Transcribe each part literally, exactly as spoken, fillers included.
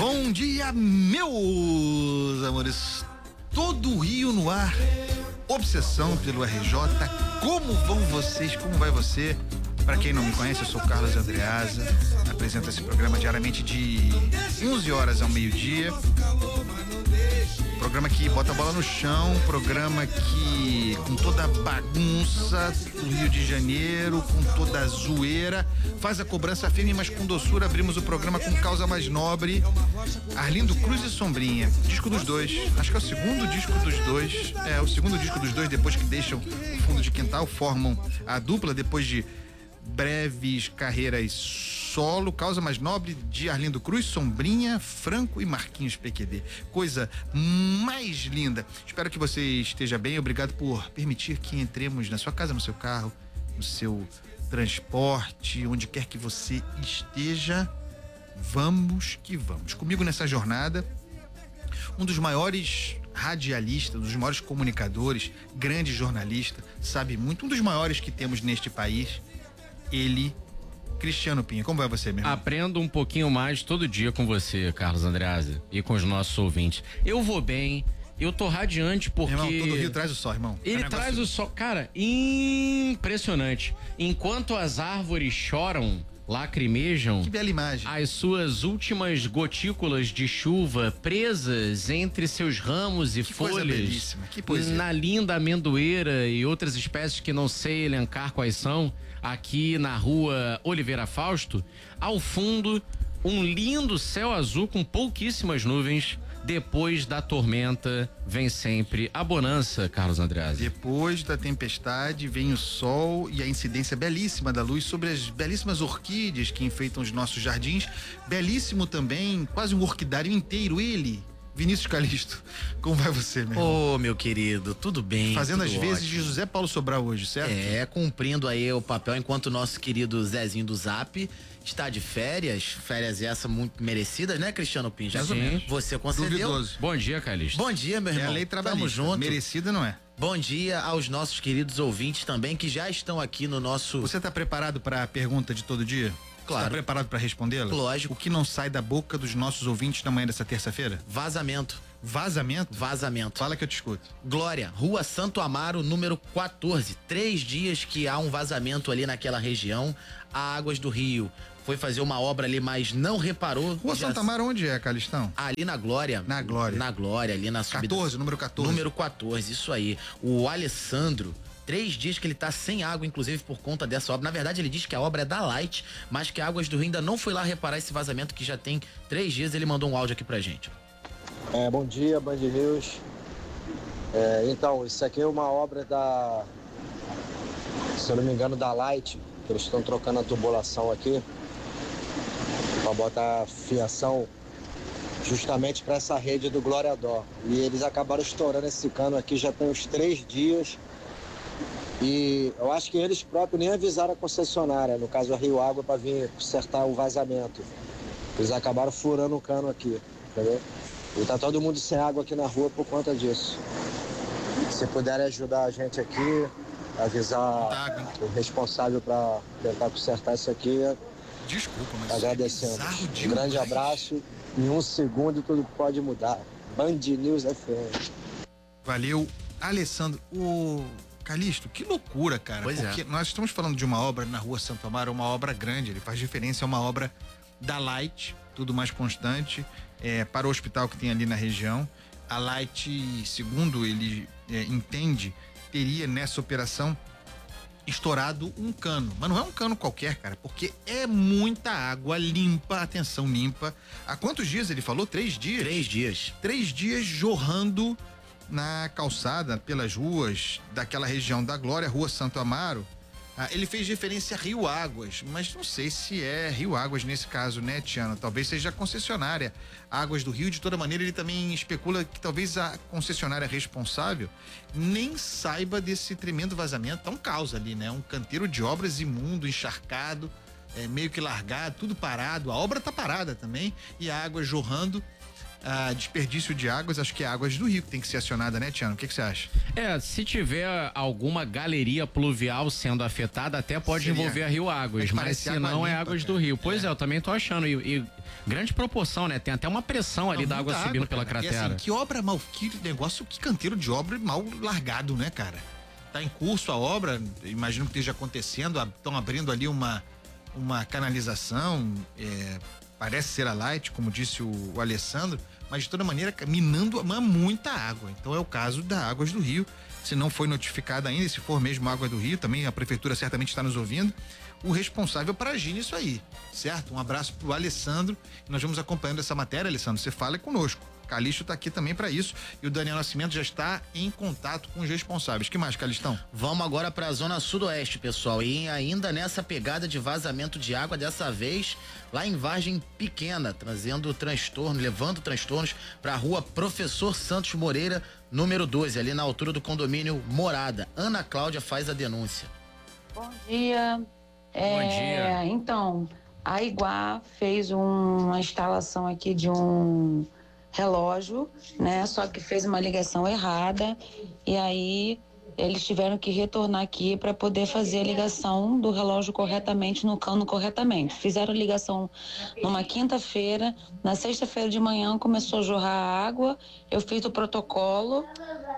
Bom dia, meus amores. Todo o Rio no ar. Obsessão pelo R J. Como vão vocês? Como vai você? Para quem não me conhece, eu sou o Carlos Andreasa. Apresento esse programa diariamente de onze horas ao meio-dia. Programa que bota a bola no chão, programa que, com toda a bagunça do Rio de Janeiro, com toda a zoeira, faz a cobrança firme, mas com doçura. Abrimos o programa com causa mais nobre. Arlindo Cruz e Sombrinha, disco dos dois. Acho que é o segundo disco dos dois. É, o segundo disco dos dois, depois que deixam o fundo de quintal, formam a dupla, depois de breves carreiras solo. Causa mais nobre de Arlindo Cruz, Sombrinha, Franco e Marquinhos P Q D. Coisa mais linda. Espero que você esteja bem. Obrigado por permitir que entremos na sua casa, no seu carro, no seu transporte, onde quer que você esteja. Vamos que vamos. Comigo nessa jornada, um dos maiores radialistas, um dos maiores comunicadores, grande jornalista, sabe muito, um dos maiores que temos neste país. Ele, Cristiano Pinha. Como vai você, meu irmão? Aprendo um pouquinho mais todo dia com você, Carlos Andreasa, e com os nossos ouvintes. Eu vou bem, eu tô radiante porque... Irmão, todo Rio traz o sol, irmão. Ele é traz o sol, cara, impressionante. Enquanto as árvores choram, lacrimejam, que bela imagem, as suas últimas gotículas de chuva presas entre seus ramos e que folhas, coisa belíssima, que poesia. Na linda amendoeira e outras espécies que não sei elencar quais são, aqui na rua Oliveira Fausto, ao fundo um lindo céu azul com pouquíssimas nuvens. Depois da tormenta vem sempre a bonança, Carlos Andreasa. Depois da tempestade vem o sol e a incidência belíssima da luz sobre as belíssimas orquídeas que enfeitam os nossos jardins. Belíssimo também, quase um orquidário inteiro, ele, Vinícius Calisto. Como vai você, meu irmão? Ô, oh, meu querido, tudo bem? Fazendo tudo as vezes ótimo. de José Paulo Sobral hoje, certo? É, cumprindo aí o papel enquanto o nosso querido Zezinho do Zap está de férias, férias essa muito merecidas, né, Cristiano Pinho? Já Sim. Você concedeu. Duvidoso. Bom dia, Calisto. Bom dia, meu irmão. É a lei trabalhista. Tamo junto. Merecida não é? Bom dia aos nossos queridos ouvintes também que já estão aqui no nosso... Você tá preparado para a pergunta de todo dia? Claro. Você tá preparado para respondê-la? Lógico. O que não sai da boca dos nossos ouvintes na manhã dessa terça-feira? Vazamento. Vazamento? Vazamento. Fala que eu te escuto. Glória, Rua Santo Amaro, número quatorze. Três dias que há um vazamento ali naquela região. A Águas do Rio foi fazer uma obra ali, mas não reparou. Rua Já- Santo Amaro, onde é, Calistão? Ali na Glória. Na Glória. Na Glória, ali na subida. quatorze, número quatorze. Número quatorze, isso aí. O Alessandro, três dias que ele tá sem água, inclusive por conta dessa obra. Na verdade, ele diz que a obra é da Light, mas que a Águas do Rio ainda não foi lá reparar esse vazamento que já tem três dias. Ele mandou um áudio aqui pra gente. É, bom dia, Band News. É, então, isso aqui é uma obra da, se eu não me engano, da Light, que eles estão trocando a tubulação aqui para botar fiação justamente para essa rede do Glória Dó. E eles acabaram estourando esse cano aqui já tem uns três dias. E eu acho que eles próprios nem avisaram a concessionária, no caso a Rio Água, para vir consertar o vazamento. Eles acabaram furando o cano aqui, entendeu? E tá todo mundo sem água aqui na rua por conta disso. Se puderem ajudar a gente aqui, avisar o responsável para tentar consertar isso aqui, Desculpa, mas agradecemos. bizarro Um demais. grande abraço. Em um segundo tudo pode mudar. Band News F M. Valeu, Alessandro. O Calixto, que loucura, cara. Pois é. porque nós estamos falando de uma obra na Rua Santo Amaro, uma obra grande. Ele faz referência a uma obra da Light, tudo mais constante, é, para o hospital que tem ali na região. A Light, segundo ele é, entende, teria nessa operação estourado um cano, mas não é um cano qualquer, cara, porque é muita água limpa, atenção, limpa. Há quantos dias ele falou? Três dias? Três dias. Três dias jorrando na calçada, pelas ruas daquela região da Glória, Rua Santo Amaro. Ah, ele fez referência a Rio Águas, mas não sei se é Rio Águas nesse caso, né, Tiana? Talvez seja a concessionária Águas do Rio. De toda maneira, ele também especula que talvez a concessionária responsável nem saiba desse tremendo vazamento. Tá um caos ali, né? Um canteiro de obras imundo, encharcado, é, meio que largado, tudo parado. A obra tá parada também e a água jorrando. ah, desperdício de águas, acho que é Águas do Rio que tem que ser acionada, né, Tiano? O que, que você acha? É, se tiver alguma galeria pluvial sendo afetada, até pode Seria. envolver a Rio Águas, É que mas parece se água não é limpa, Águas cara. do Rio. Pois É. é, eu também tô achando. E, e grande proporção, né? Tem até uma pressão ali Não, da água muita subindo pela cara. E, cratera. assim, que obra mal, que negócio, que canteiro de obra mal largado, né, cara? Tá em curso a obra, imagino que esteja acontecendo, estão abrindo ali uma, uma canalização, é, parece ser a Light, como disse o, o Alessandro, mas de toda maneira minando uma, muita água. Então é o caso da Águas do Rio. Se não foi notificada ainda, se for mesmo Água do Rio, também a prefeitura certamente está nos ouvindo, o responsável para agir nisso aí, certo? Um abraço pro Alessandro. Nós vamos acompanhando essa matéria, Alessandro, você fala conosco. Calixto tá aqui também para isso e o Daniel Nascimento já está em contato com os responsáveis. Que mais, Calistão? Vamos agora para a zona sudoeste, pessoal, e ainda nessa pegada de vazamento de água, dessa vez lá em Vargem Pequena, trazendo transtorno, levando transtornos para a rua Professor Santos Moreira, número doze, ali na altura do condomínio Morada. Ana Cláudia faz a denúncia. Bom dia. É, Bom dia. Então, a Iguá fez um- uma instalação aqui de um relógio, né? Só que fez uma ligação errada e aí eles tiveram que retornar aqui para poder fazer a ligação do relógio corretamente, no cano corretamente. Fizeram a ligação numa quinta-feira, na sexta-feira de manhã começou a jorrar água, eu fiz o protocolo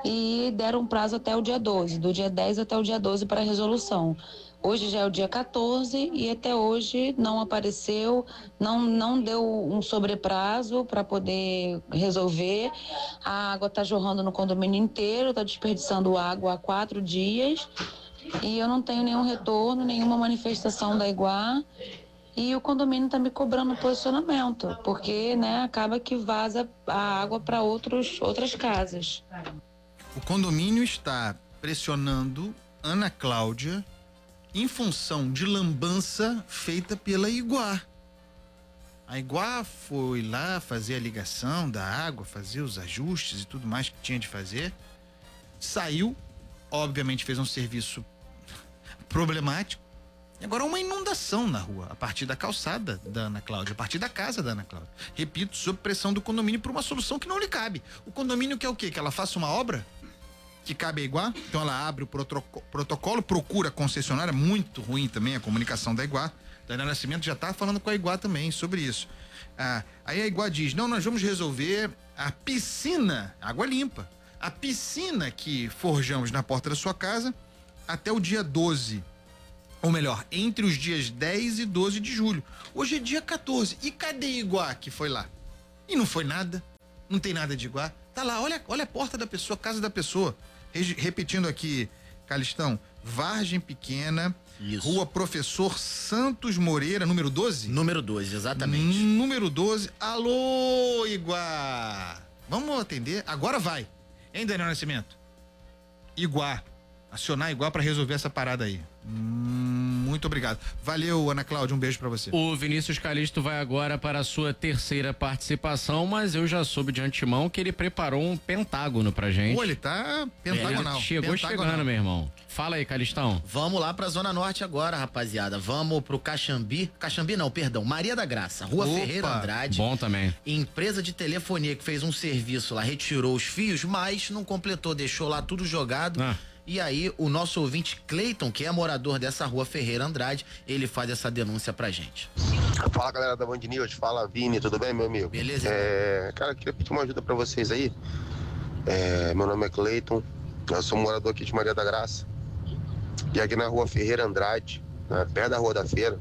e deram um prazo até o dia doze, do dia dez até o dia doze para resolução. Hoje já é o dia quatorze e até hoje não apareceu, não, não deu um sobreprazo para poder resolver. A água está jorrando no condomínio inteiro, está desperdiçando água há quatro dias e eu não tenho nenhum retorno, nenhuma manifestação da Iguá. E o condomínio está me cobrando posicionamento, porque, né, acaba que vaza a água para outros outras casas. O condomínio está pressionando Ana Cláudia em função de lambança feita pela Iguá. A Iguá foi lá fazer a ligação da água, fazer os ajustes e tudo mais que tinha de fazer. Saiu, obviamente fez um serviço problemático. E agora uma inundação na rua, a partir da calçada da Ana Cláudia, a partir da casa da Ana Cláudia. Repito, sob pressão do condomínio por uma solução que não lhe cabe. O condomínio quer o quê? Que ela faça uma obra que cabe a Iguá? Então ela abre o protoco- protocolo, procura a concessionária, muito ruim também a comunicação da Iguá. Daniel Nascimento já tá falando com a Iguá também sobre isso. Ah, aí a Iguá diz, não, nós vamos resolver a piscina, água limpa, a piscina que forjamos na porta da sua casa até o dia doze. Ou melhor, entre os dias dez e doze de julho. Hoje é dia quatorze. E cadê Iguá que foi lá? E não foi nada. Não tem nada de Iguá. Tá lá, olha, olha a porta da pessoa, a casa da pessoa. Re- repetindo aqui, Calistão, Vargem Pequena, Isso. Rua Professor Santos Moreira, número doze? Número doze, exatamente. Número doze. Alô, Iguá. Vamos atender? Agora vai. Hein, Daniel Nascimento? Iguá. Acionar Iguá pra resolver essa parada aí. Hum, muito obrigado. Valeu, Ana Cláudia. Um beijo pra você. O Vinícius Calixto vai agora para a sua terceira participação, mas eu já soube de antemão que ele preparou um pentágono pra gente. Pô, ele tá pentagonal. Ele chegou Pentagonal. chegando, meu irmão. Fala aí, Calistão. Vamos lá pra Zona Norte agora, rapaziada. Vamos pro Caxambi. Caxambi não, perdão. Maria da Graça, Rua Opa, Ferreira Andrade. Bom também. Empresa de telefonia que fez um serviço lá, retirou os fios, mas não completou, deixou lá tudo jogado. Ah. E aí, o nosso ouvinte Cleiton, que é morador dessa Rua Ferreira Andrade, ele faz essa denúncia pra gente. Fala, galera da Band News, fala Vini, tudo bem, meu amigo? Beleza? É, cara, queria pedir uma ajuda pra vocês aí. É, meu nome é Cleiton, eu sou morador aqui de Maria da Graça. E aqui na Rua Ferreira Andrade, né, perto da Rua da Feira,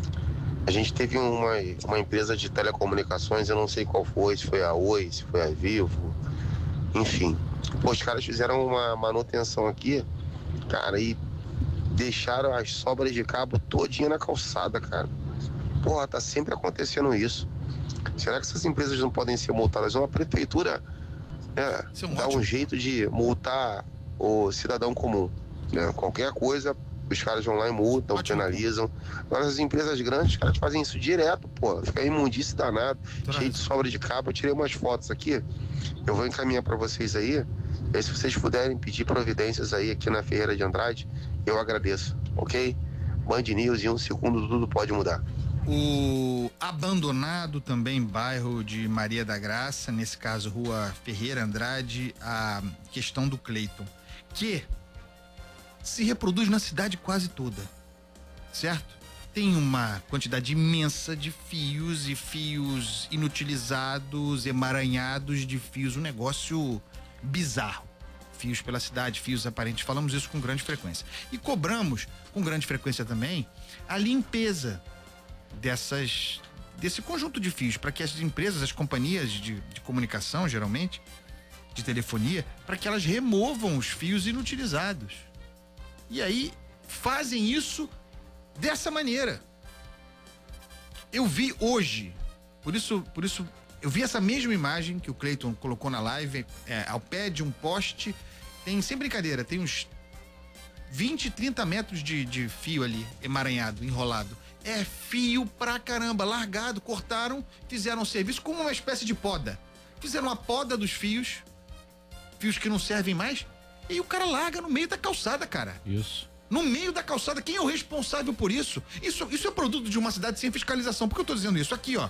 a gente teve uma, uma empresa de telecomunicações, eu não sei qual foi, se foi a Oi, se foi a Vivo, enfim. Pô, os caras fizeram uma manutenção aqui, cara, e deixaram as sobras de cabo todinha na calçada, cara. Porra, tá sempre acontecendo isso. Será que essas empresas não podem ser multadas? Uma prefeitura, né, Isso é um dá ótimo. um jeito de multar o cidadão comum, né? Qualquer coisa, os caras vão lá e multam, Ótimo. penalizam. Agora, as empresas grandes, os caras fazem isso direto, pô. Fica imundice danado, Toda cheio de razão. sobra de cabo. Eu tirei umas fotos aqui, eu vou encaminhar pra vocês aí. E aí, se vocês puderem pedir providências aí aqui na Ferreira de Andrade, eu agradeço, ok? Band News, em um segundo tudo pode mudar. O abandonado também bairro de Maria da Graça, nesse caso Rua Ferreira Andrade, a questão do Cleiton, que se reproduz na cidade quase toda, certo? Tem uma quantidade imensa de fios e fios inutilizados, emaranhados de fios, um negócio bizarro. Fios pela cidade, fios aparentes, falamos isso com grande frequência. E cobramos com grande frequência também a limpeza dessas, desse conjunto de fios, para que as empresas, as companhias de, de comunicação, geralmente, de telefonia, para que elas removam os fios inutilizados. E aí, fazem isso dessa maneira. Eu vi hoje, por isso, por isso, eu vi essa mesma imagem que o Cleiton colocou na live, é, ao pé de um poste, tem, sem brincadeira, tem uns vinte, trinta metros de, de fio ali, emaranhado, enrolado. É fio pra caramba, largado, cortaram, fizeram um serviço como uma espécie de poda. Fizeram uma poda dos fios, fios que não servem mais, e o cara larga no meio da calçada, cara. Isso. No meio da calçada, quem é o responsável por isso? Isso, isso é produto de uma cidade sem fiscalização. Por que eu tô dizendo isso? Aqui, ó.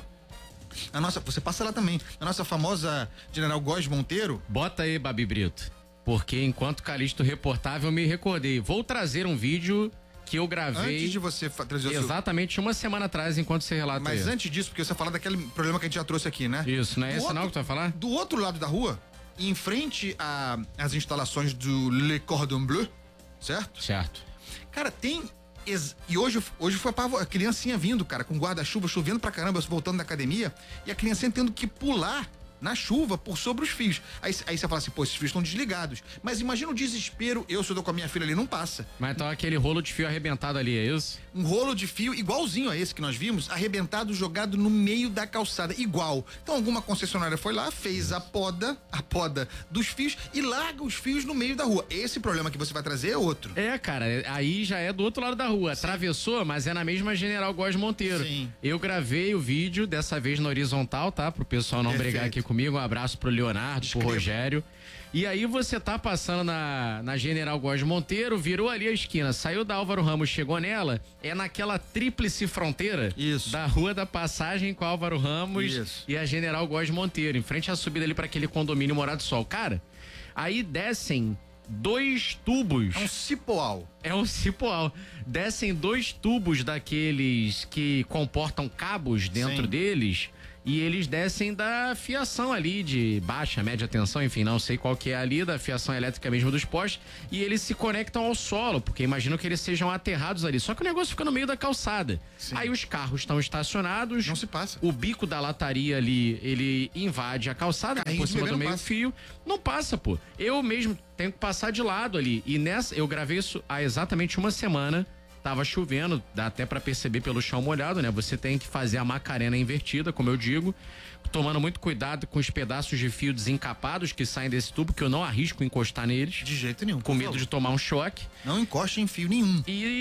A nossa, você passa lá também, a nossa famosa General Góes Monteiro. Bota aí, Babi Brito, porque enquanto Calixto reportava, eu me recordei. Vou trazer um vídeo que eu gravei. Antes de você trazer o seu... Exatamente uma semana atrás, enquanto você relata. Mas aí. Antes disso, porque você fala daquele problema que a gente já trouxe aqui, né? Isso, não é do esse outro, não que tu vai falar? Do outro lado da rua, em frente às instalações do Le Cordon Bleu, certo? Certo. Cara, tem... Ex... E hoje, hoje foi a, a criancinha vindo, cara, com guarda-chuva, chovendo pra caramba, voltando da academia, e a criancinha tendo que pular na chuva por sobre os fios. Aí, aí você fala assim, pô, esses fios estão desligados. Mas imagina o desespero, eu sou com a minha filha ali, não passa. Mas então aquele rolo de fio arrebentado ali, é isso? Um rolo de fio igualzinho a esse que nós vimos, arrebentado, jogado no meio da calçada, igual. Então alguma concessionária foi lá, fez a poda, a poda dos fios e larga os fios no meio da rua. Esse problema que você vai trazer é outro. É, cara, aí já é do outro lado da rua. Sim. Atravessou, mas é na mesma General Góes Monteiro. Sim. Eu gravei o vídeo, dessa vez na horizontal, tá? Pro pessoal não Perfeito. Brigar aqui comigo. Um abraço pro Leonardo, Descreva. pro Rogério. E aí você tá passando na, na General Góes Monteiro, virou ali a esquina, saiu da Álvaro Ramos, chegou nela, é naquela tríplice fronteira. Isso. Da Rua da Passagem com Álvaro Ramos. Isso. E a General Góes Monteiro, em frente à subida ali para aquele condomínio Morado do Sol. Cara, aí descem dois tubos. É um cipoal. É um cipoal. Descem dois tubos daqueles que comportam cabos dentro Sim. deles. E eles descem da fiação ali de baixa, média tensão, enfim, não sei qual que é ali, da fiação elétrica mesmo dos postes, e eles se conectam ao solo, porque imagino que eles sejam aterrados ali. Só que o negócio fica no meio da calçada. Sim. Aí os carros estão estacionados. Não se passa. O bico da lataria ali, ele invade a calçada, Carrinho por de cima bebê do não meio passa. fio. Não passa, pô. Eu mesmo tenho que passar de lado ali. E nessa, eu gravei isso há exatamente uma semana. Tava chovendo, dá até pra perceber pelo chão molhado, né? Você tem que fazer a Macarena invertida, como eu digo, tomando muito cuidado com os pedaços de fio desencapados que saem desse tubo, que eu não arrisco encostar neles. De jeito nenhum. Com medo de tomar um choque. Não encoste em fio nenhum.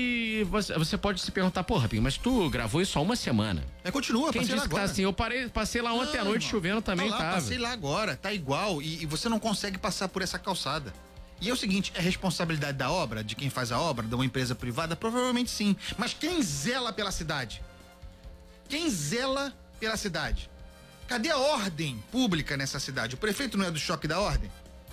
E você, você pode se perguntar, porra, Pinho, mas tu gravou isso há uma semana. É, continua, Quem passei disse lá que tá agora. assim? Eu parei, passei lá ontem Não, à noite irmão. chovendo também, tá lá, tava. Passei lá agora, tá igual, e, e você não consegue passar por essa calçada. E é o seguinte, é responsabilidade da obra, de quem faz a obra, de uma empresa privada? Provavelmente sim. Mas quem zela pela cidade? Quem zela pela cidade? Cadê a ordem pública nessa cidade? O prefeito não é do choque da ordem?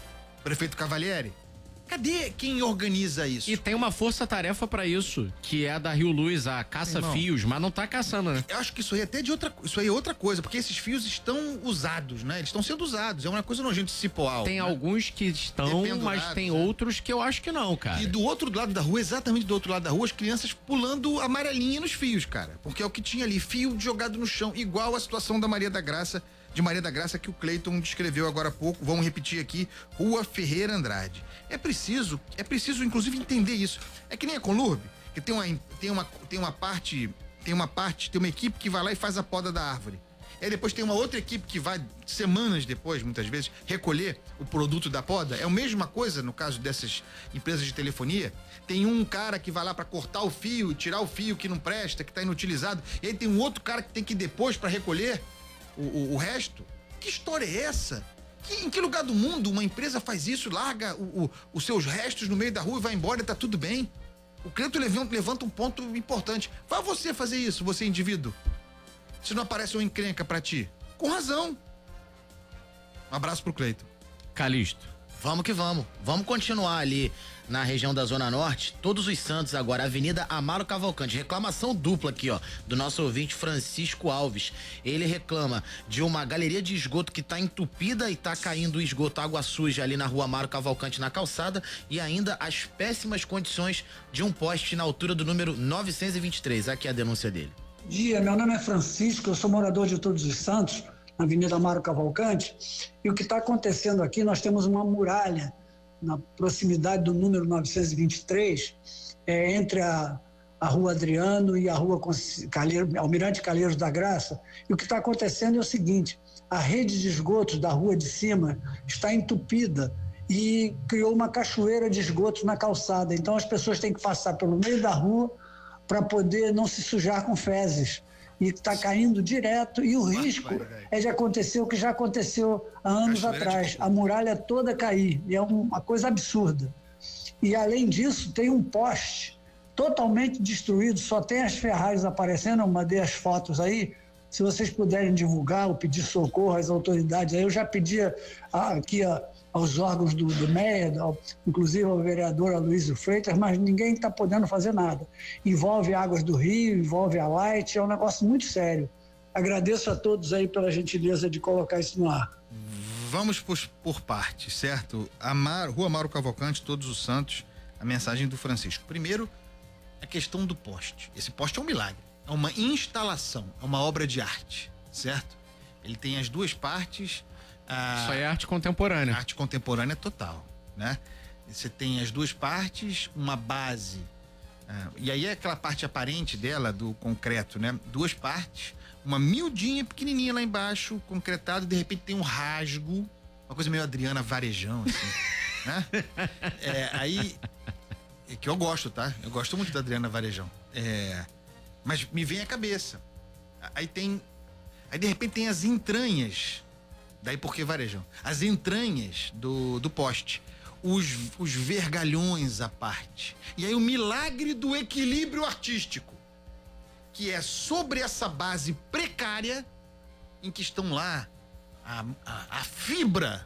O prefeito Cavalieri? Cadê quem organiza isso? E tem uma força-tarefa pra isso, que é a da Rio Luz, a Irmão. caça-fios, mas não tá caçando, né? Eu acho que isso aí é até de outra, isso aí é outra coisa, porque esses fios estão usados, né? Eles estão sendo usados, é uma coisa nojenta cipoal. Tem né? alguns que estão, Dependurados, mas tem né? outros que eu acho que não, cara. E do outro lado da rua, exatamente do outro lado da rua, as crianças pulando amarelinha nos fios, cara. Porque é o que tinha ali, fio jogado no chão, igual a situação da Maria da Graça, de Maria da Graça que o Cleiton descreveu agora há pouco. Vamos repetir aqui, Rua Ferreira Andrade. É preciso, é preciso inclusive entender isso. É que nem a Conlurb, que tem uma, tem uma, tem uma parte, tem uma parte, tem uma equipe que vai lá e faz a poda da árvore. E aí depois tem uma outra equipe que vai, semanas depois, muitas vezes, recolher o produto da poda. É a mesma coisa no caso dessas empresas de telefonia. Tem um cara que vai lá para cortar o fio, tirar o fio que não presta, que tá inutilizado. E aí tem um outro cara que tem que ir depois para recolher o, o, o resto. Que história é essa? Que, em que lugar do mundo uma empresa faz isso, larga o, o, os seus restos no meio da rua e vai embora e tá tudo bem? O Cleiton levanta, levanta um ponto importante. Vai você fazer isso, você indivíduo. Se não aparece uma encrenca pra ti. Com razão. Um abraço pro Cleiton. Calixto. Vamos que vamos. Vamos continuar ali na região da Zona Norte. Todos os Santos agora, Avenida Amaro Cavalcante. Reclamação dupla aqui, ó, do nosso ouvinte Francisco Alves. Ele reclama de uma galeria de esgoto que tá entupida e tá caindo o esgoto, água suja ali na rua Amaro Cavalcante, na calçada, e ainda as péssimas condições de um poste na altura do número novecentos e vinte e três. Aqui é a denúncia dele. Bom dia, meu nome é Francisco, eu sou morador de Todos os Santos, na Avenida Amaro Cavalcante, e o que está acontecendo aqui, nós temos uma muralha na proximidade do número novecentos e vinte e três, é, entre a, a Rua Adriano e a Rua Calheiro, Almirante Calheiros da Graça, e o que está acontecendo é o seguinte, a rede de esgotos da rua de cima está entupida e criou uma cachoeira de esgotos na calçada, então as pessoas têm que passar pelo meio da rua para poder não se sujar com fezes. E está caindo direto, e o risco é de acontecer o que já aconteceu há anos atrás, a muralha toda cair, e é uma coisa absurda. E além disso, tem um poste totalmente destruído, só tem as ferragens aparecendo, eu mandei as fotos aí, se vocês puderem divulgar ou pedir socorro às autoridades, aí eu já pedi aqui a, aos órgãos do, do M E A, ao, inclusive ao vereador Aloysio Freitas, mas ninguém está podendo fazer nada. Envolve Águas do Rio, envolve a Light, é um negócio muito sério. Agradeço a todos aí pela gentileza de colocar isso no ar. Vamos por, por partes, certo? Amaro, Rua Amaro Cavalcante, Todos os Santos, a mensagem do Francisco. Primeiro, a questão do poste. Esse poste é um milagre, é uma instalação, é uma obra de arte, certo? Ele tem as duas partes. Ah, Isso aí é arte contemporânea. Arte contemporânea total, né? Você tem as duas partes, uma base, ah, e aí é aquela parte aparente dela, do concreto, né? Duas partes, uma miudinha pequenininha lá embaixo, concretado, de repente tem um rasgo, uma coisa meio Adriana Varejão, assim, né? É, aí, é que eu gosto, tá? Eu gosto muito da Adriana Varejão, é, mas me vem à cabeça, aí tem, aí de repente tem as entranhas. Daí por que varejão? As entranhas do, do poste, os, os vergalhões à parte. E aí o milagre do equilíbrio artístico, que é sobre essa base precária em que estão lá a, a, a fibra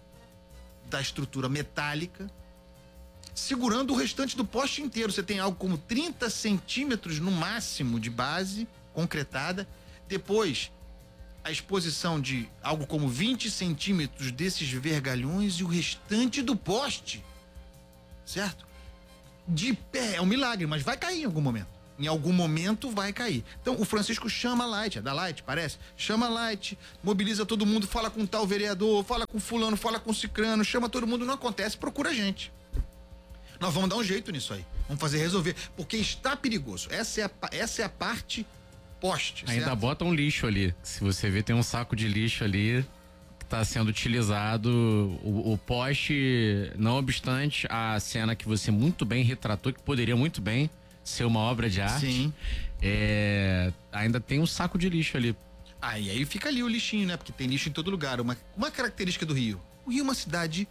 da estrutura metálica, segurando o restante do poste inteiro. Você tem algo como trinta centímetros no máximo de base concretada, depois a exposição de algo como vinte centímetros desses vergalhões e o restante do poste, certo? De pé, é um milagre, mas vai cair em algum momento. Em algum momento vai cair. Então o Francisco chama a Light, é da Light, parece? Chama a Light, mobiliza todo mundo, fala com tal vereador, fala com fulano, fala com cicrano, chama todo mundo, não acontece, procura a gente. Nós vamos dar um jeito nisso aí, vamos fazer resolver, porque está perigoso. Essa é a, essa é a parte poste, ainda certo? bota um lixo ali. Se você ver, tem um saco de lixo ali que está sendo utilizado. O, o poste, não obstante a cena que você muito bem retratou, que poderia muito bem ser uma obra de arte. Sim. É, ainda tem um saco de lixo ali. Ah, e aí fica ali o lixinho, né? Porque tem lixo em todo lugar. Uma, uma característica do Rio. O Rio é uma cidade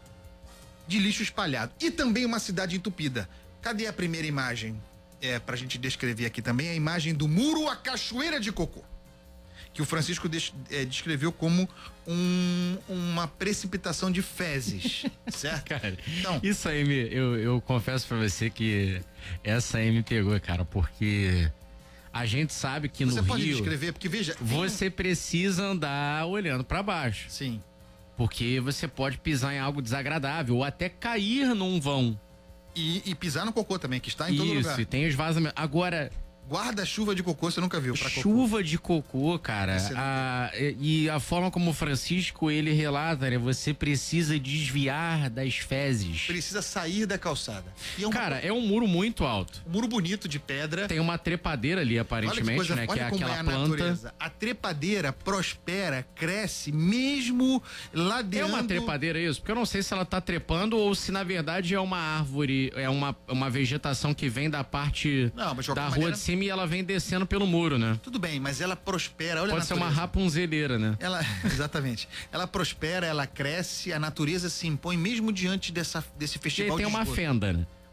de lixo espalhado. E também uma cidade entupida. Cadê a primeira imagem? É, pra gente descrever aqui também a imagem do muro à Cachoeira de Cocô, que o Francisco des, é, descreveu como um, uma precipitação de fezes, certo? Cara, então, isso aí, me, eu, eu confesso pra você que essa aí me pegou, cara, porque a gente sabe que no Rio... Você pode descrever, porque veja... Você um... precisa andar olhando pra baixo. Sim. Porque você pode pisar em algo desagradável ou até cair num vão. E, e pisar no cocô também, que está em todo lugar. Isso, e tem os vazamentos. Agora... Guarda-chuva de cocô você nunca viu pra cocô. Chuva de cocô, cara. A, e a forma como o Francisco, ele relata, né? Você precisa desviar das fezes. Precisa sair da calçada. E é um, cara, é um muro muito alto. Um muro bonito de pedra. Tem uma trepadeira ali, aparentemente, coisa, né? Que é aquela é a planta. Natureza. A trepadeira prospera, cresce, mesmo ladeando... É uma trepadeira isso? Porque eu não sei se ela tá trepando ou se, na verdade, é uma árvore, é uma, uma vegetação que vem da parte não, mas da rua maneira... de cima e ela vem descendo pelo muro, né? Tudo bem, mas ela prospera, olha. Pode ser uma rapunzeleira, né? Ela, exatamente. Ela prospera, ela cresce, a natureza se impõe mesmo diante dessa, desse festival de esgoto. E tem uma fenda, né?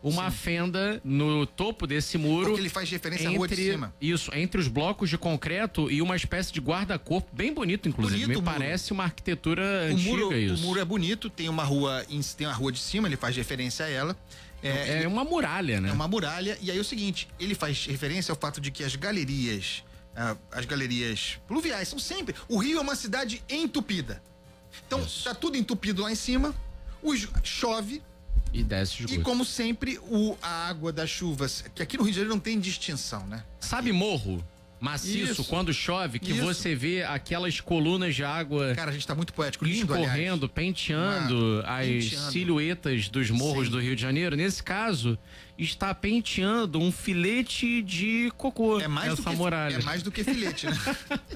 uma Sim. fenda no topo desse muro. Porque ele faz referência à rua de cima. Isso, entre os blocos de concreto e uma espécie de guarda-corpo, bem bonito, inclusive. Bonito Me o muro. parece uma arquitetura O antiga, muro, isso. o muro é bonito, tem uma rua, em- tem uma rua de cima, ele faz referência a ela. É, É uma muralha, né? É uma muralha, e aí é o seguinte, ele faz referência ao fato de que as galerias, ah, as galerias pluviais são sempre... O Rio é uma cidade entupida. Então, tá tudo entupido lá em cima, os, chove, E desce e esgoto. como sempre, o, a água das chuvas, que aqui no Rio de Janeiro não tem distinção, né? Sabe morro? Maciço, Isso. quando chove, que Isso. você vê aquelas colunas de água Cara, a gente tá muito poético, lindo, aliás. escorrendo, penteando Uma- as penteando. silhuetas dos morros Sim. do Rio de Janeiro. Nesse caso, está penteando um filete de cocô. É mais, do essa que, muralha. é mais do que filete, né?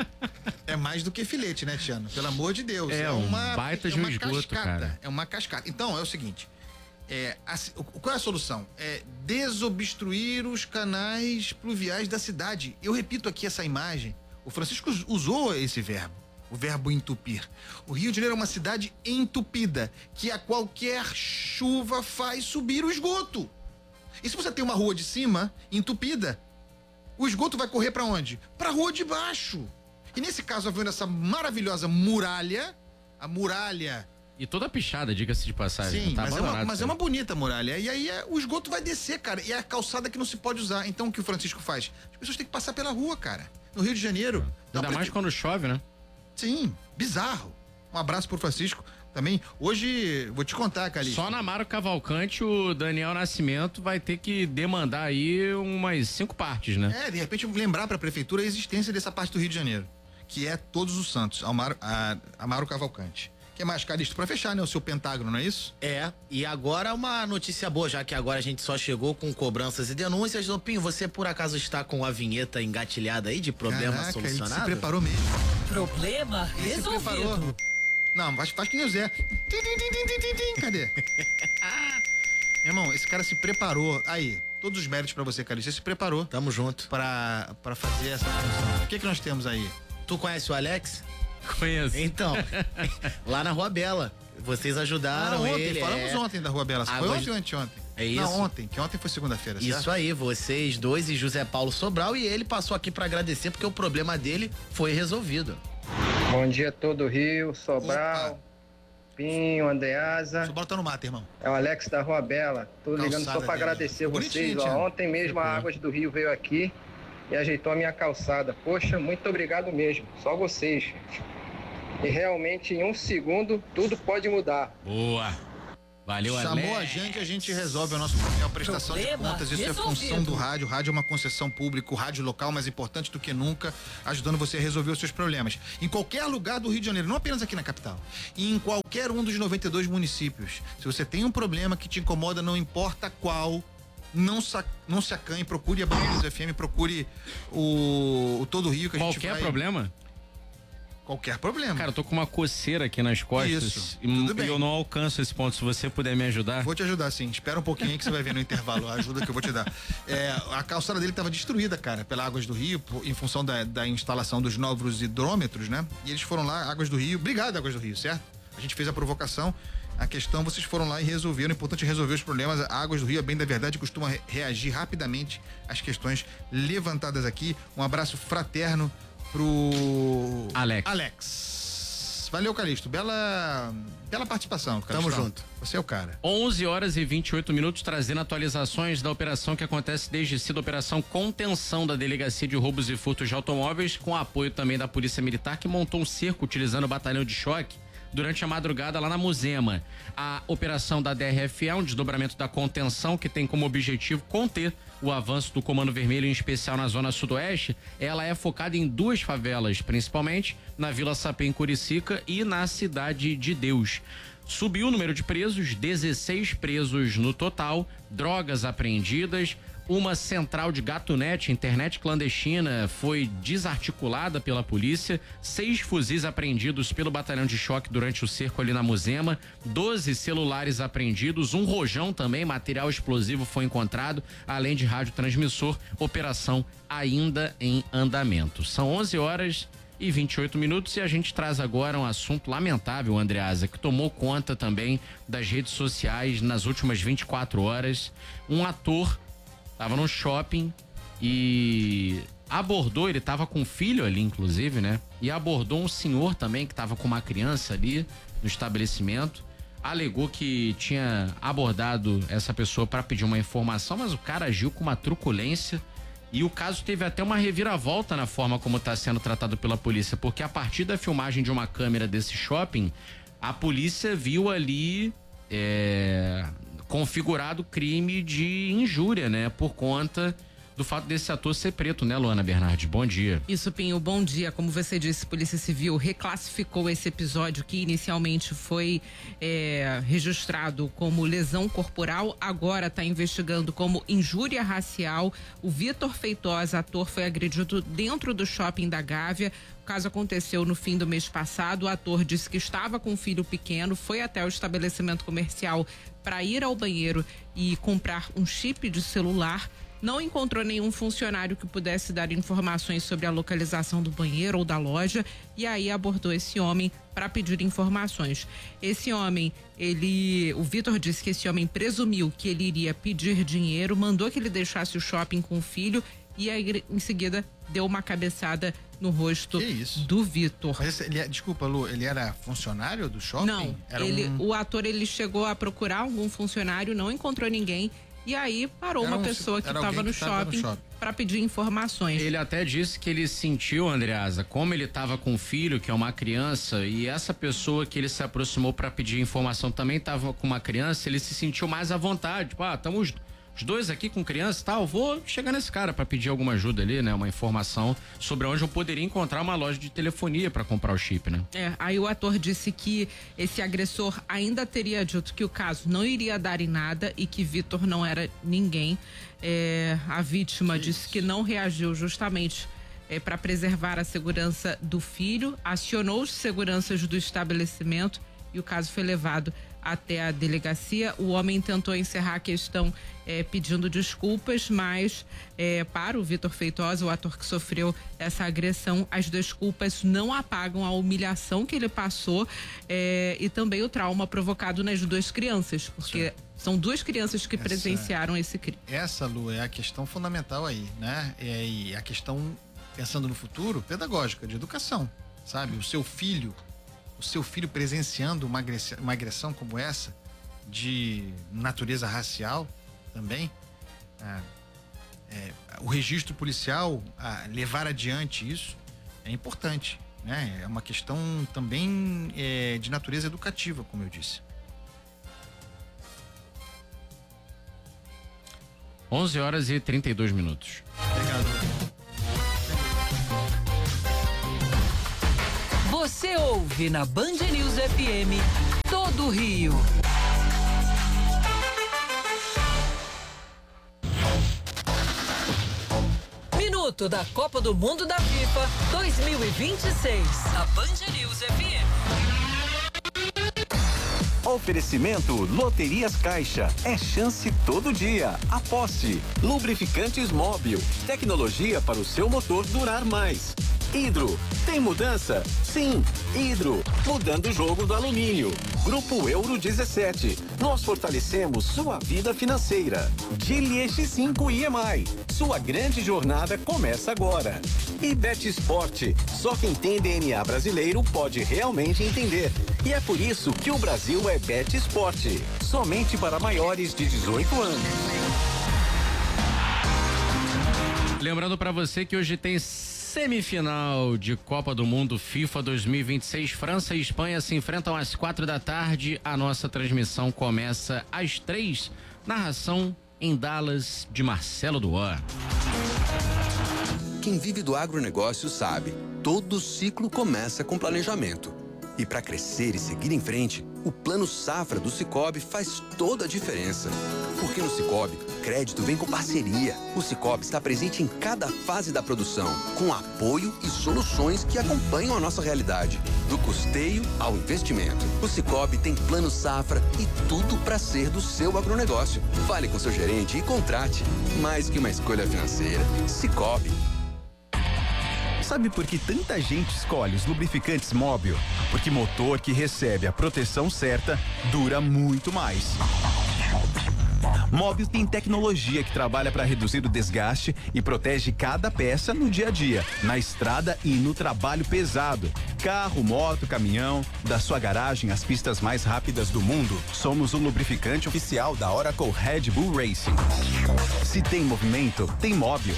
É mais do que filete, né, Tiano? Pelo amor de Deus. É um baita de um esgoto, cara. É uma cascata. Então, é o seguinte. É, a- o- qual é a solução? É desobstruir os canais pluviais da cidade. Eu repito aqui essa imagem. O Francisco us- usou esse verbo. O verbo entupir. O Rio de Janeiro é uma cidade entupida, que a qualquer chuva faz subir o esgoto. E se você tem uma rua de cima entupida, o esgoto vai correr pra onde? Pra rua de baixo. E nesse caso, havendo essa maravilhosa muralha, a muralha. E toda pichada, diga-se de passagem. Sim, tá mas, é uma, abandonado, mas é cara. uma bonita muralha. E aí é- o esgoto vai descer, cara. E é a calçada que não se pode usar. Então o que o Francisco faz? As pessoas têm que passar pela rua, cara. No Rio de Janeiro. Dá Ainda pra- mais quando chove, né? Sim, bizarro. Um abraço pro Francisco também. Hoje, vou te contar, Calixto. Só na Amaro Cavalcante, o Daniel Nascimento vai ter que demandar aí umas cinco partes, né? É, de repente lembrar pra prefeitura a existência dessa parte do Rio de Janeiro, que é Todos os Santos, Amaro, a, Amaro Cavalcante. O que mais, Calixto? Pra fechar, né? O seu pentágono, não é isso? É, e agora uma notícia boa, já que agora a gente só chegou com cobranças e denúncias. Lopinho, você por acaso está com a vinheta engatilhada aí de problema Caraca, ele se solucionado? preparou mesmo. Problema Ele se preparou. resolvido. Não, faz, faz que nem o Zé. Tim, tim, tim, tim, tim, tim. Cadê? Meu irmão, esse cara se preparou. Aí, todos os méritos pra você, Calixto. Você se preparou Tamo junto. pra, pra fazer essa função. O que que nós temos aí? Tu conhece o Alex? Conheço. Então, lá na Rua Bela. Vocês ajudaram Ah, ontem, ele. falamos é... ontem da Rua Bela. Foi Águas- ontem ou anteontem? É isso. Não, ontem, que ontem foi segunda-feira, certo? Isso aí, vocês dois e José Paulo Sobral, e ele passou aqui pra agradecer porque o problema dele foi resolvido. Bom dia a todo o Rio, Sobral, Opa. Pinho, Andreasa. Sobral tá no mato, irmão. É o Alex da Rua Bela. Tô ligando Calçada só para dele. agradecer Bonitinho, vocês. Ó, Tiago. ontem mesmo a Águas do Rio veio aqui e ajeitou a minha calçada. Poxa, muito obrigado mesmo. Só vocês. E realmente em um segundo tudo pode mudar. Boa. Valeu, Chamou Alex. a gente, a gente resolve o nosso problema, a prestação de Problema contas. Isso é função resolvido. do rádio. O rádio é uma concessão pública, o rádio local mais importante do que nunca, ajudando você a resolver os seus problemas. Em qualquer lugar do Rio de Janeiro, não apenas aqui na capital, e em qualquer um dos noventa e dois municípios. Se você tem um problema que te incomoda, não importa qual, não, sa não se acanhe, procure a Band News F M, procure o, o Todo Rio que a gente Qualquer vai... problema? Qualquer problema. Cara, eu tô com uma coceira aqui nas costas. Isso, e, tudo e bem. eu não alcanço esse ponto. Se você puder me ajudar. Vou te ajudar, sim. Espera um pouquinho aí que você vai ver no intervalo a ajuda que eu vou te dar. É, a calçada dele estava destruída, cara, pela Águas do Rio, por- em função da, da instalação dos novos hidrômetros, né? E eles foram lá, Águas do Rio. Obrigado, Águas do Rio, certo? A gente fez a provocação. A questão, vocês foram lá e resolveram. É importante resolver os problemas. A Águas do Rio, a bem da verdade, costuma re- reagir rapidamente às questões levantadas aqui. Um abraço fraterno pro Alex. Alex. Valeu, Calixto. Bela, bela participação, Calixto. Tamo junto. Você é o cara. onze horas e vinte e oito minutos, trazendo atualizações da operação que acontece desde cedo, operação contenção da Delegacia de Roubos e Furtos de Automóveis, com apoio também da Polícia Militar, que montou um cerco utilizando o batalhão de choque durante a madrugada lá na Muzema. A operação da D R F A, um desdobramento da contenção, que tem como objetivo conter o avanço do Comando Vermelho, em especial na zona sudoeste, ela é focada em duas favelas, principalmente na Vila Sapê, em Curicica, e na Cidade de Deus. Subiu o número de presos, dezesseis presos no total, drogas apreendidas, uma central de gatunete, internet clandestina, foi desarticulada pela polícia, seis fuzis apreendidos pelo batalhão de choque durante o cerco ali na Muzema, doze celulares apreendidos, um rojão também, material explosivo foi encontrado, além de radiotransmissor, operação ainda em andamento. São onze horas e vinte e oito minutos, e a gente traz agora um assunto lamentável, Andreasa, que tomou conta também das redes sociais nas últimas vinte e quatro horas. Um ator estava no shopping e abordou, ele estava com um filho ali, inclusive, né? E abordou um senhor também que estava com uma criança ali no estabelecimento. Alegou que tinha abordado essa pessoa para pedir uma informação, mas o cara agiu com uma truculência. E o caso teve até uma reviravolta na forma como está sendo tratado pela polícia, porque a partir da filmagem de uma câmera desse shopping, a polícia viu ali é, configurado crime de injúria, né? Por conta do fato desse ator ser preto, né, Luana Bernardi? Bom dia. Isso, Pinho, bom dia. Como você disse, a Polícia Civil reclassificou esse episódio que inicialmente foi é, registrado como lesão corporal, agora está investigando como injúria racial. O Vitor Feitosa, ator, foi agredido dentro do shopping da Gávea. O caso aconteceu no fim do mês passado. O ator disse que estava com um filho pequeno, foi até o estabelecimento comercial para ir ao banheiro e comprar um chip de celular. Não encontrou nenhum funcionário que pudesse dar informações sobre a localização do banheiro ou da loja, e aí abordou esse homem para pedir informações. Esse homem, ele, o Vitor disse que esse homem presumiu que ele iria pedir dinheiro, mandou que ele deixasse o shopping com o filho e aí em seguida deu uma cabeçada no rosto do Vitor. Mas esse, ele, desculpa, Lu, ele era funcionário do shopping? Não, era ele, um... o ator ele chegou a procurar algum funcionário, não encontrou ninguém. E aí parou Era uma um- pessoa que era estava alguém no que tava no shopping shopping. para pedir informações. Ele até disse que ele sentiu, Andreasa, como ele estava com um filho, que é uma criança, e essa pessoa que ele se aproximou para pedir informação também estava com uma criança, ele se sentiu mais à vontade. Tipo, ah, estamos os dois aqui com criança e tal, vou chegar nesse cara para pedir alguma ajuda ali, né? Uma informação sobre onde eu poderia encontrar uma loja de telefonia para comprar o chip, né? É, aí o ator disse que esse agressor ainda teria dito que o caso não iria dar em nada e que Vitor não era ninguém. É, a vítima que disse isso? que não reagiu justamente é, para preservar a segurança do filho, acionou os seguranças do estabelecimento e o caso foi levado até a delegacia. O homem tentou encerrar a questão é, pedindo desculpas, mas é, para o Vitor Feitosa, o ator que sofreu essa agressão, as desculpas não apagam a humilhação que ele passou é, e também o trauma provocado nas duas crianças, porque Sim. são duas crianças que essa, presenciaram esse crime. Essa, Lu, é a questão fundamental aí, né? É, e a questão, pensando no futuro, pedagógica, de educação, sabe? O seu filho o seu filho presenciando uma agressão, uma agressão como essa, de natureza racial também, ah, é, o registro policial, ah, levar adiante isso é importante, né? É uma questão também é, de natureza educativa, como eu disse. onze horas e trinta e dois minutos. Obrigado. Você ouve na Band News F M todo o Rio. Minuto da Copa do Mundo da FIFA dois mil e vinte e seis. Na Band News F M. Oferecimento Loterias Caixa. É chance todo dia. Aposte. Lubrificantes Móbil. Tecnologia para o seu motor durar mais. Hidro. Tem mudança? Sim. Hidro. Mudando o jogo do alumínio. Grupo Euro dezessete. Nós fortalecemos sua vida financeira. Gili X cinco I M I. Sua grande jornada começa agora. E Bet Sport. Só quem tem D N A brasileiro pode realmente entender. E é por isso que o Brasil é Bet Sport. Somente para maiores de dezoito anos. Lembrando para você que hoje tem semifinal de Copa do Mundo FIFA dois mil e vinte e seis. França e Espanha se enfrentam às quatro da tarde. A nossa transmissão começa às três. Narração em Dallas de Marcelo Duan. Quem vive do agronegócio sabe, todo ciclo começa com planejamento. E para crescer e seguir em frente, o Plano Safra do Sicoob faz toda a diferença. Porque no Sicoob, crédito vem com parceria. O Sicoob está presente em cada fase da produção, com apoio e soluções que acompanham a nossa realidade, do custeio ao investimento. O Sicoob tem Plano Safra e tudo para ser do seu agronegócio. Fale com seu gerente e contrate. Mais que uma escolha financeira, Sicoob. Sabe por que tanta gente escolhe os lubrificantes Móbil? Porque motor que recebe a proteção certa dura muito mais. Móbil tem tecnologia que trabalha para reduzir o desgaste e protege cada peça no dia a dia, na estrada e no trabalho pesado. Carro, moto, caminhão, da sua garagem às pistas mais rápidas do mundo, somos o lubrificante oficial da Oracle Red Bull Racing. Se tem movimento, tem Móbil.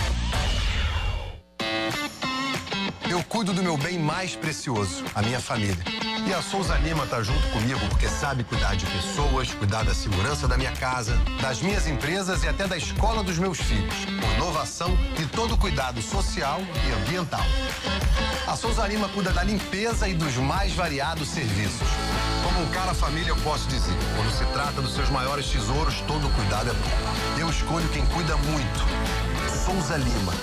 Eu cuido do meu bem mais precioso, a minha família. E a Souza Lima tá junto comigo porque sabe cuidar de pessoas, cuidar da segurança da minha casa, das minhas empresas e até da escola dos meus filhos, com inovação e todo cuidado social e ambiental. A Souza Lima cuida da limpeza e dos mais variados serviços. Como um cara família, eu posso dizer, quando se trata dos seus maiores tesouros, todo cuidado é bom. Eu escolho quem cuida muito. Souza Lima.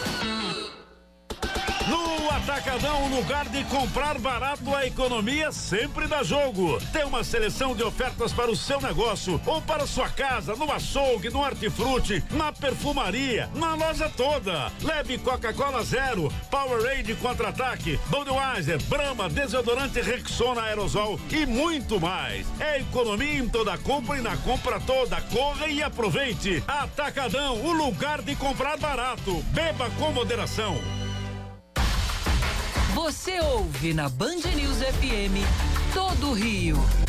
No Atacadão, o lugar de comprar barato, a economia sempre dá jogo. Tem uma seleção de ofertas para o seu negócio ou para sua casa, no açougue, no hortifruti, na perfumaria, na loja toda. Leve Coca-Cola Zero, Powerade Contra-Ataque, Budweiser, Brahma, desodorante Rexona Aerosol e muito mais. É economia em toda compra e na compra toda. Corra e aproveite. Atacadão, o lugar de comprar barato. Beba com moderação. Você ouve na Band News F M todo o Rio.